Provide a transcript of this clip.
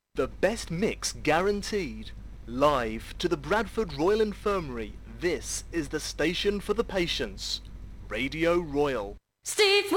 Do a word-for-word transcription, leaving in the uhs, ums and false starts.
The best mix guaranteed. Live to the Bradford Royal Infirmary, this is the station for the patients. Radio Royal. Steve